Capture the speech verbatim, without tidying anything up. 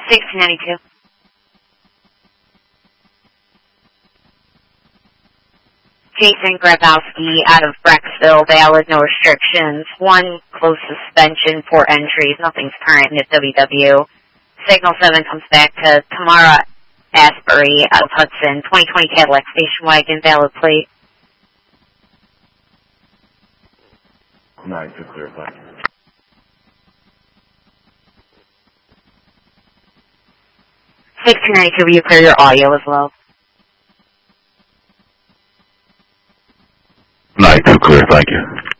sixteen ninety-two. Jason Grabowski out of Brecksville, valid, no restrictions. One close suspension, four entries, nothing's current at W W. Signal seven comes back to Tamara Asbury out of Hudson, twenty twenty Cadillac station wagon, valid plate. nine two clear, thank you. sixteen ninety-two, will you clear your audio as well? nine two clear, thank you.